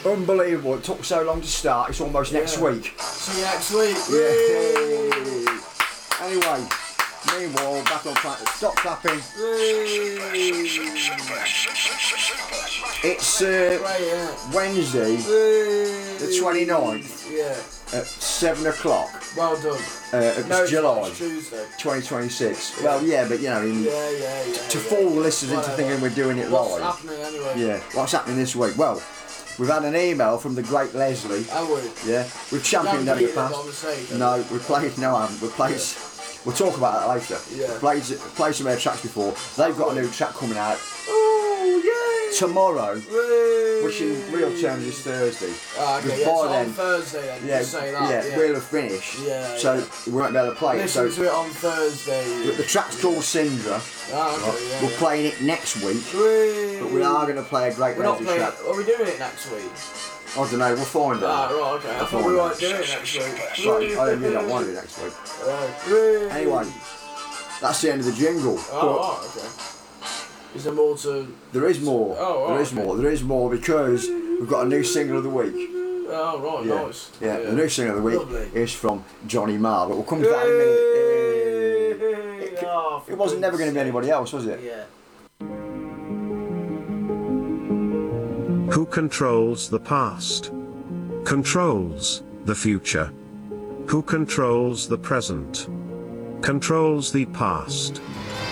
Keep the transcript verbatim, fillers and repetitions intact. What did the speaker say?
Unbelievable, it took so long to start, it's almost Yeah. next week. See you next week. Yay. Anyway, meanwhile, back on track. Stop clapping. It's uh, Right, yeah. Wednesday, the twenty-ninth, Yeah. at seven o'clock. Well done. Uh, it's No, it's July not, it's Tuesday. twenty twenty-six. Well, yeah, but you know, in, Yeah, yeah, yeah. to yeah. fool the listeners into Whatever. thinking we're doing it What's live. happening anyway? Yeah, what's happening this week? Well, we've had an email from the great Leslie. Have we? Yeah, we've You championed haven't that in the beaten past. on the stage, have No, you? we played. No, I haven't. We played. We'll talk about that later. Yeah. Played, played some of their tracks before. They've got a new track coming out Oh, yay! tomorrow, Yay! which in real terms is Thursday. Ah, okay, Because yeah, by so then- on Thursday then, Yeah, you say that. yeah, Yeah, we'll have finished. Yeah, So yeah. we won't be able to play it. Listen So to it on Thursday. but the track's called Syndra. Ah, okay, yeah, We're yeah. playing it next week, Whee! but we are going to play a great We're not Leslie playing. track. Are we doing it next week? I don't know. We'll find Ah, out. right, okay. I We'll thought we find weren't out. doing it next week. Sorry, I really don't want to do next week. Right. Anyway, that's the end of the jingle. Oh, But right, okay. Is there more to? there is more. Oh, there right, is okay. more. There is more because we've got a new single of the week. Oh, right, Yeah, nice. yeah. The new single of the week Lovely. is from Johnny Marr, but we'll come to that in a minute. Yay. Yay! Oh, for It wasn't never going to be goodness anybody else, was it? sake. Yeah. Who controls the past? Controls the future. Who controls the present? Controls the past.